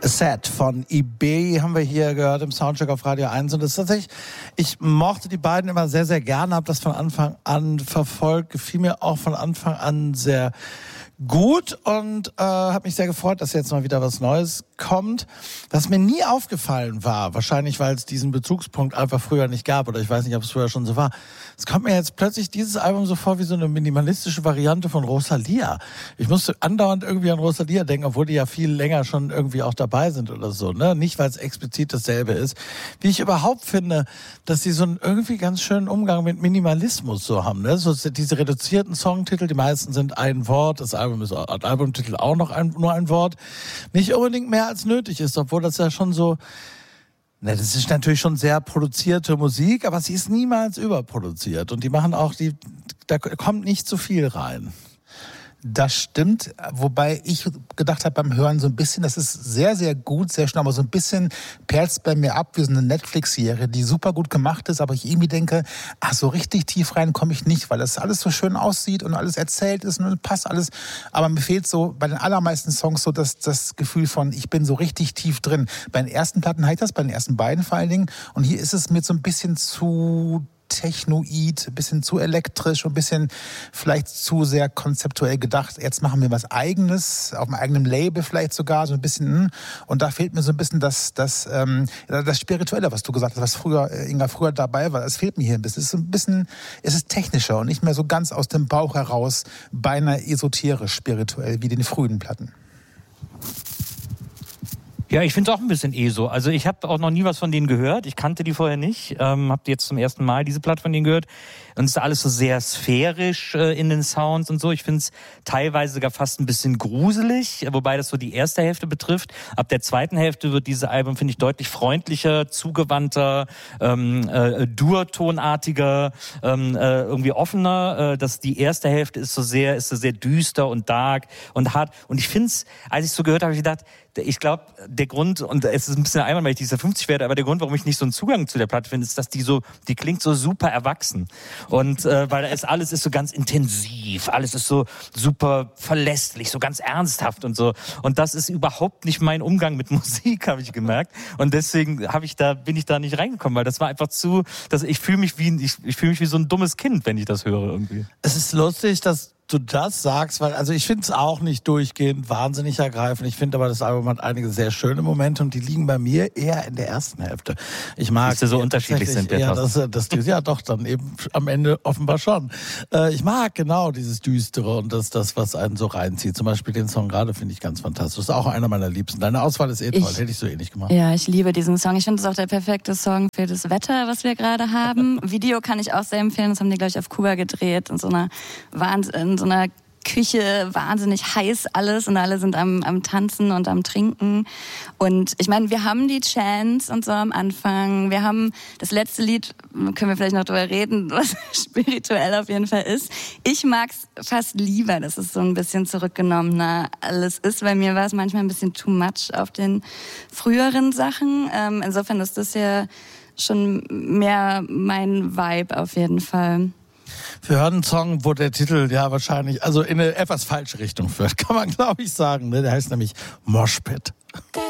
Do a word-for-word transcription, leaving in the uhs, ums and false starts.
Set von I B haben wir hier gehört im Soundcheck auf Radio eins. Und das ist tatsächlich, ich mochte die beiden immer sehr, sehr gerne, habe das von Anfang an verfolgt, gefiel mir auch von Anfang an sehr gut und äh, habe mich sehr gefreut, dass jetzt mal wieder was Neues kommt. Was mir nie aufgefallen war, wahrscheinlich weil es diesen Bezugspunkt einfach früher nicht gab oder ich weiß nicht, ob es früher schon so war. Es kommt mir jetzt plötzlich dieses Album so vor wie so eine minimalistische Variante von Rosalia. Ich musste andauernd irgendwie an Rosalia denken, obwohl die ja viel länger schon irgendwie auch dabei sind oder so, ne? Nicht, weil es explizit dasselbe ist. Wie ich überhaupt finde, dass sie so einen irgendwie ganz schönen Umgang mit Minimalismus so haben, ne? So diese reduzierten Songtitel, die meisten sind ein Wort, das Album ist Albumtitel auch noch ein, nur ein Wort, nicht unbedingt mehr als nötig ist, obwohl das ja schon so, ne, das ist natürlich schon sehr produzierte Musik, aber sie ist niemals überproduziert und die machen auch, die, da kommt nicht zu viel rein. Das stimmt, wobei ich gedacht habe beim Hören so ein bisschen, das ist sehr, sehr gut, sehr schnell, aber so ein bisschen perlt es bei mir ab wie so eine Netflix-Serie, die super gut gemacht ist, aber ich irgendwie denke, ach, so richtig tief rein komme ich nicht, weil das alles so schön aussieht und alles erzählt ist und passt alles, aber mir fehlt so bei den allermeisten Songs so das, das Gefühl von, ich bin so richtig tief drin. Bei den ersten Platten hatte ich das, bei den ersten beiden vor allen Dingen, und hier ist es mir so ein bisschen zu technoid, ein bisschen zu elektrisch und ein bisschen vielleicht zu sehr konzeptuell gedacht. Jetzt machen wir was Eigenes, auf einem eigenen Label vielleicht sogar, so ein bisschen. Und da fehlt mir so ein bisschen das, das, ähm, das Spirituelle, was du gesagt hast, was früher, Inga, früher dabei war. Das fehlt mir hier ein bisschen. Es ist so ein bisschen, es ist technischer und nicht mehr so ganz aus dem Bauch heraus, beinahe esoterisch spirituell wie den frühen Platten. Ja, ich finde es auch ein bisschen eh so. Also ich habe auch noch nie was von denen gehört. Ich kannte die vorher nicht. Ähm, habe jetzt zum ersten Mal diese Platte von denen gehört. Und es ist alles so sehr sphärisch äh, in den Sounds und so. Ich finde es teilweise sogar fast ein bisschen gruselig, wobei das so die erste Hälfte betrifft. Ab der zweiten Hälfte wird dieses Album, finde ich, deutlich freundlicher, zugewandter, ähm, äh, Durtonartiger, ähm, äh, irgendwie offener. Äh, das, die erste Hälfte ist so sehr, ist so sehr düster und dark und hart. Und ich finde es, als ich es so gehört habe, habe ich gedacht, ich glaube, der Grund, und es ist ein bisschen einmal, weil ich dieser fünfzig werde, aber der Grund, warum ich nicht so einen Zugang zu der Platte finde, ist, dass die so, die klingt so super erwachsen. Und äh, weil da ist alles ist so ganz intensiv, alles ist so super verlässlich, so ganz ernsthaft und so. Und das ist überhaupt nicht mein Umgang mit Musik, habe ich gemerkt. Und deswegen habe ich da, bin ich da nicht reingekommen, weil das war einfach zu, dass ich fühle mich wie, ich, ich fühle mich wie so ein dummes Kind, wenn ich das höre irgendwie. Es ist lustig, dass du das sagst, weil also ich finde es auch nicht durchgehend wahnsinnig ergreifend. Ich finde aber, das Album hat einige sehr schöne Momente und die liegen bei mir eher in der ersten Hälfte. Ich mag, dass wir so unterschiedlich sind. Ja, das, das, das, ja, doch, dann eben am Ende offenbar schon. Äh, ich mag genau dieses Düstere und das, das, was einen so reinzieht. Zum Beispiel den Song gerade finde ich ganz fantastisch. Das ist auch einer meiner Liebsten. Deine Auswahl ist eh toll. Ich, Hätte ich so eh nicht gemacht. Ja, ich liebe diesen Song. Ich finde, das ist auch der perfekte Song für das Wetter, was wir gerade haben. Video kann ich auch sehr empfehlen. Das haben die, glaube ich, auf Kuba gedreht. In so einer Wahnsinn, in so einer Küche, wahnsinnig heiß alles und alle sind am, am Tanzen und am Trinken. Und ich meine, wir haben die Chants und so am Anfang. Wir haben das letzte Lied, können wir vielleicht noch drüber reden, was spirituell auf jeden Fall ist. Ich mag's fast lieber, dass es so ein bisschen zurückgenommener alles ist, weil mir war es manchmal ein bisschen too much auf den früheren Sachen. Ähm, insofern ist das ja schon mehr mein Vibe auf jeden Fall. Wir hören einen Song, wo der Titel ja wahrscheinlich also in eine etwas falsche Richtung führt, kann man glaube ich sagen. Der heißt nämlich Moshpit.